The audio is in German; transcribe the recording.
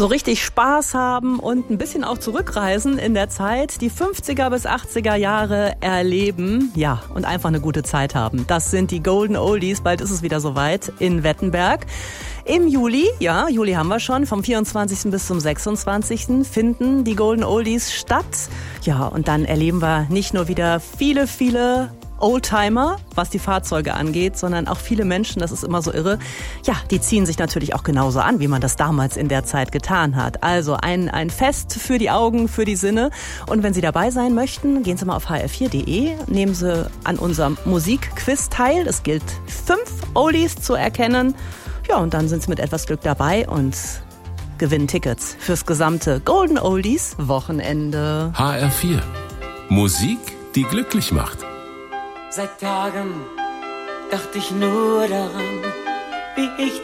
So richtig Spaß haben und ein bisschen auch zurückreisen in der Zeit, die 50er bis 80er Jahre erleben, ja, und einfach eine gute Zeit haben. Das sind die Golden Oldies, bald ist es wieder soweit in Wettenberg. Im Juli, ja, Juli haben wir schon, vom 24. bis zum 26. finden die Golden Oldies statt. Ja, und dann erleben wir nicht nur wieder viele Oldtimer, was die Fahrzeuge angeht, sondern auch viele Menschen, das ist immer so irre. Ja, die ziehen sich natürlich auch genauso an, wie man das damals in der Zeit getan hat. Also ein Fest für die Augen, für die Sinne. Und wenn Sie dabei sein möchten, gehen Sie mal auf hr4.de, nehmen Sie an unserem Musikquiz teil. Es gilt 5 Oldies zu erkennen. Ja, und dann sind Sie mit etwas Glück dabei und gewinnen Tickets fürs gesamte Golden Oldies Wochenende. HR4. Musik, die glücklich macht. Seit Tagen dachte ich nur daran, wie ich